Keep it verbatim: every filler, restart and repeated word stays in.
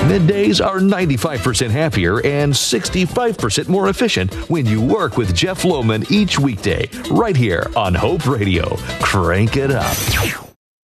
Middays are ninety-five percent happier and sixty-five percent more efficient when you work with Jeff Lohman each weekday, right here on Hope Radio. Crank it up.